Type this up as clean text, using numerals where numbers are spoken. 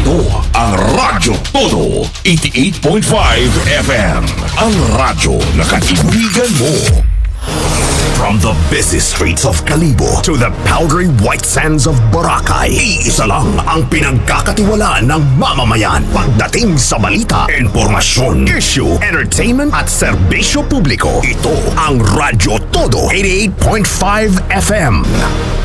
Ito ang Radyo Todo 88.5 FM. Ang radyo na kaibigan mo. From the busy streets of Kalibo to the powdery white sands of Boracay, iisa lang ang pinagkakatiwalaan ng mamamayan pagdating sa balita, impormasyon, issue, entertainment at serbisyo publiko. Ito ang Radyo Todo 88.5 FM.